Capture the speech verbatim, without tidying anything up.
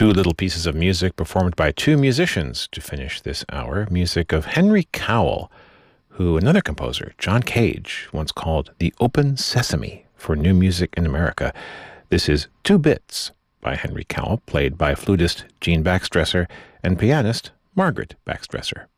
Two little pieces of music performed by two musicians to finish this hour. Music of Henry Cowell, who another composer, John Cage, once called the Open Sesame for new music in America. This is Two Bits by Henry Cowell, played by flutist Gene Baxtresser and pianist Margaret Baxtresser.